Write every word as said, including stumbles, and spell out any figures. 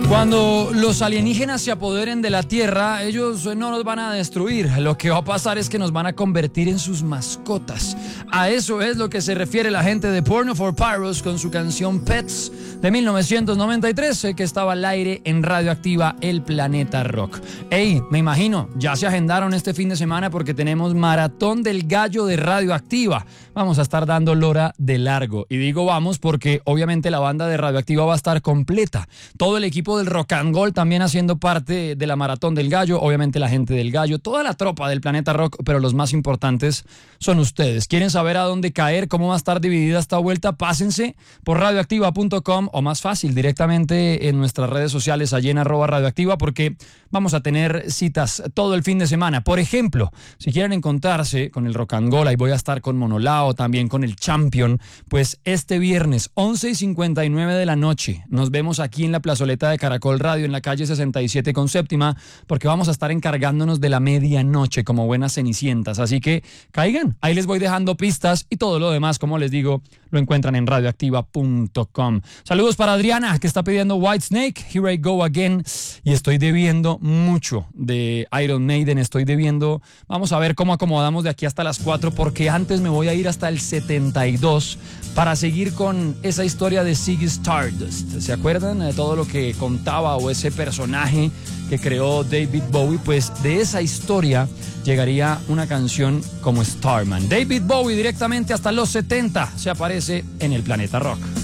Cuando los alienígenas se apoderen de la Tierra, ellos no nos van a destruir. Lo que va a pasar es que nos van a convertir en sus mascotas. A eso es lo que se refiere la gente de Porno for Pyros con su canción Pets de mil novecientos noventa y tres, que estaba al aire en Radioactiva El Planeta Rock. Ey, me imagino, ya se agendaron este fin de semana porque tenemos Maratón del Gallo de Radioactiva. Vamos a estar dando lora de largo. Y digo vamos porque obviamente la banda de Radioactiva va a estar completa. Todo el equipo del Rock and Roll también haciendo parte de la Maratón del Gallo, obviamente la gente del Gallo, toda la tropa del Planeta Rock, pero los más importantes son ustedes. ¿Quieren saber a dónde caer, cómo va a estar dividida esta vuelta? Pásense por radioactiva punto com o más fácil, directamente en nuestras redes sociales, allí en arroba radioactiva, porque vamos a tener citas todo el fin de semana. Por ejemplo, si quieren encontrarse con el Rock and Roll, ahí voy a estar con Monolao, también con el Champion, pues este viernes, once y cincuenta y nueve de la noche, nos vemos aquí en la plazoleta de Caracol Radio en la calle sesenta y siete con séptima, porque vamos a estar encargándonos de la medianoche como buenas cenicientas, así que caigan, ahí les voy dejando pistas y todo lo demás, como les digo, lo encuentran en radioactiva punto com. Saludos para Adriana, que está pidiendo Whitesnake, Here I Go Again, y estoy debiendo mucho de Iron Maiden, estoy debiendo, vamos a ver cómo acomodamos de aquí hasta las cuatro, porque antes me voy a ir hasta el setenta y dos para seguir con esa historia de Ziggy Stardust. ¿Se acuerdan de todo lo que contaba o ese personaje que creó David Bowie? Pues de esa historia llegaría una canción como Starman. David Bowie directamente hasta los setenta se aparece en el Planeta Rock.